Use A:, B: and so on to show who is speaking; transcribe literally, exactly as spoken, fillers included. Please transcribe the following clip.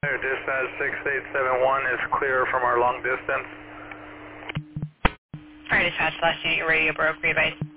A: Dispatch six eight seven one is clear from our long distance.
B: Alright, dispatch, last unit, your radio broke, readvise.